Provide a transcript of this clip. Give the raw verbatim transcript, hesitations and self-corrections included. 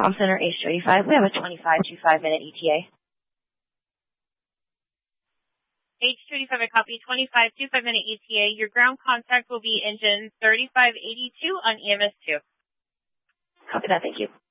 Comm Center H thirty-five. We have a twenty-five to five minute E T A. H thirty-five, I copy. twenty-five to five minute E T A. Your ground contact will be engine thirty-five eighty-two on E M S two. Copy that. Thank you.